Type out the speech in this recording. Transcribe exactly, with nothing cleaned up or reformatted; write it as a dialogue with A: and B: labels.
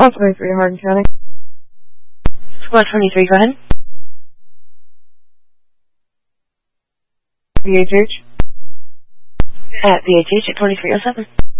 A: Squad twenty-three, Hardin County.
B: Squad twenty-three, go ahead.
A: V H H.
B: At V H H at twenty-three oh seven.